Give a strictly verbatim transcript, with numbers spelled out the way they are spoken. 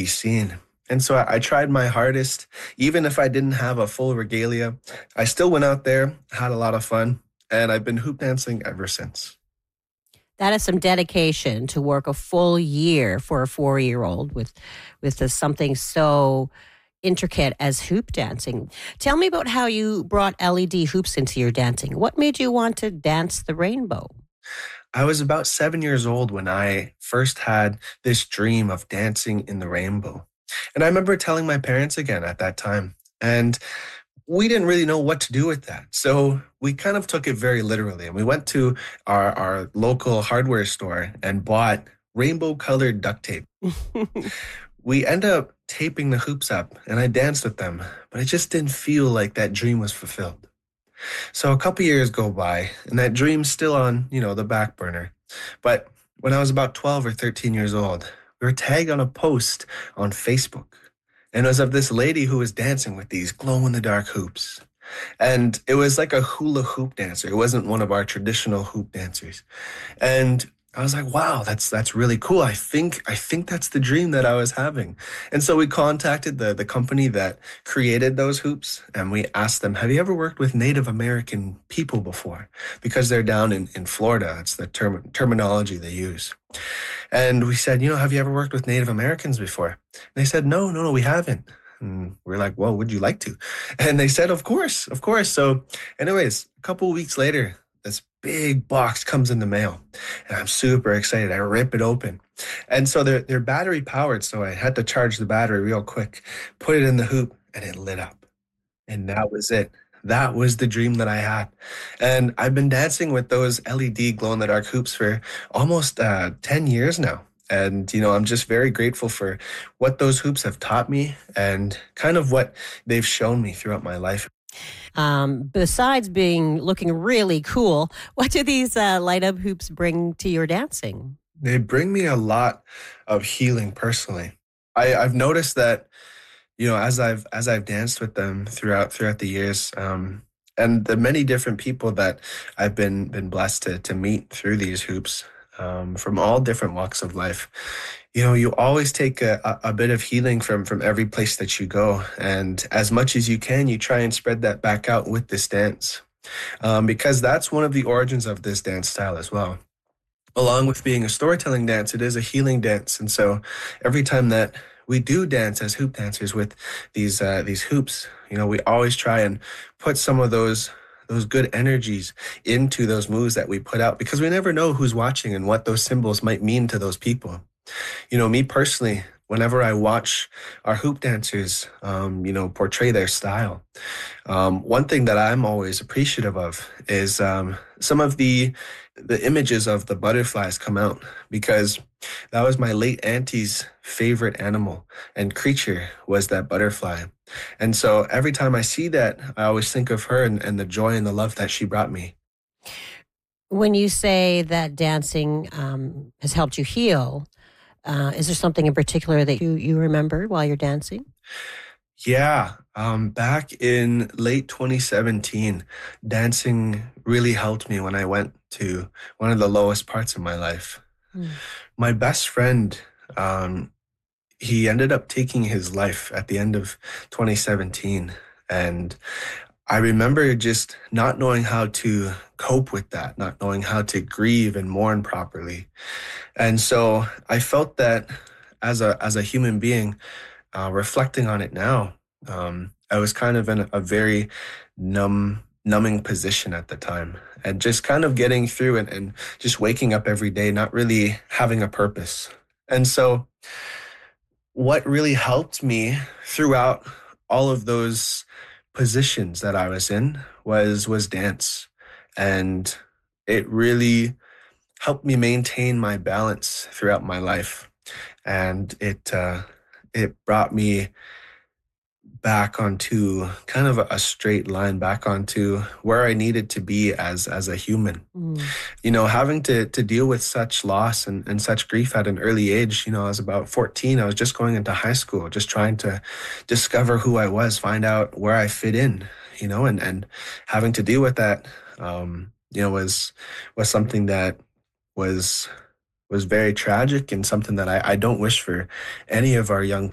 be seen. And so I, I tried my hardest, even if I didn't have a full regalia. I still went out there, had a lot of fun, and I've been hoop dancing ever since. That is some dedication to work a full year for a four-year-old with, with this, something so intricate as hoop dancing. Tell me about how you brought L E D hoops into your dancing. What made you want to dance the rainbow? I was about seven years old when I first had this dream of dancing in the rainbow. And I remember telling my parents again at that time. And we didn't really know what to do with that. So we kind of took it very literally. And we went to our, our local hardware store and bought rainbow colored duct tape. We ended up taping the hoops up and I danced with them, but it just didn't feel like that dream was fulfilled. So a couple years go by and that dream's still on, you know, the back burner. But when I was about twelve or thirteen years old, we were tagged on a post on Facebook. And it was of this lady who was dancing with these glow-in-the-dark hoops. And it was like a hula hoop dancer. It wasn't one of our traditional hoop dancers. And I was like, wow, that's that's really cool. I think I think that's the dream that I was having. And so we contacted the, the company that created those hoops and we asked them, have you ever worked with Native American people before? Because they're down in, in Florida. It's the term, terminology they use. And we said, you know, have you ever worked with Native Americans before? And they said, no, no, no, we haven't. And we're like, well, would you like to? And they said, of course, of course. So anyways, a couple of weeks later, this big box comes in the mail and I'm super excited. I rip it open. And so they're, they're battery powered. So I had to charge the battery real quick, put it in the hoop and it lit up. And that was it. That was the dream that I had. And I've been dancing with those L E D glow in the dark hoops for almost uh, ten years now. And, you know, I'm just very grateful for what those hoops have taught me and kind of what they've shown me throughout my life. Um, besides being looking really cool, what do these uh, light up hoops bring to your dancing? They bring me a lot of healing personally. I, I've noticed that, you know, as I've as I've danced with them throughout throughout the years, um, and the many different people that I've been been blessed to to meet through these hoops, um, from all different walks of life. You know, you always take a, a bit of healing from, from every place that you go. And as much as you can, you try and spread that back out with this dance. Um, because that's one of the origins of this dance style as well. Along with being a storytelling dance, it is a healing dance. And so every time that we do dance as hoop dancers with these uh, these hoops, you know, we always try and put some of those those good energies into those moves that we put out because we never know who's watching and what those symbols might mean to those people. You know, me personally, whenever I watch our hoop dancers, um, you know, portray their style, um, one thing that I'm always appreciative of is um, some of the the images of the butterflies come out because that was my late auntie's favorite animal and creature was that butterfly. And so every time I see that, I always think of her and, and the joy and the love that she brought me. When you say that dancing um, has helped you heal, Uh, is there something in particular that you, you remember while you're dancing? Yeah, um, back in late twenty seventeen, dancing really helped me when I went to one of the lowest parts of my life. Mm. My best friend, um, he ended up taking his life at the end of twenty seventeen. And I remember just not knowing how to cope with that, not knowing how to grieve and mourn properly. And so I felt that as a as a human being, uh, reflecting on it now, um, I was kind of in a, a very numb, numbing position at the time and just kind of getting through it and just waking up every day, not really having a purpose. And so what really helped me throughout all of those positions that I was in was was dance. And it really helped me maintain my balance throughout my life. And it uh, it brought me back onto kind of a straight line, back onto where I needed to be as as a human. Mm. You know, having to to deal with such loss and, and such grief at an early age, you know, I was about fourteen. I was just going into high school, just trying to discover who I was, find out where I fit in, you know, and, and having to deal with that, um, you know, was was something that was was very tragic and something that I, I don't wish for any of our young